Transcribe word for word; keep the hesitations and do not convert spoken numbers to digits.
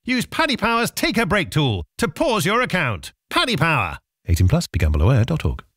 Use Paddy Power's Take a Break tool to pause your account. Paddy Power. eighteen plus, begin below air dot org.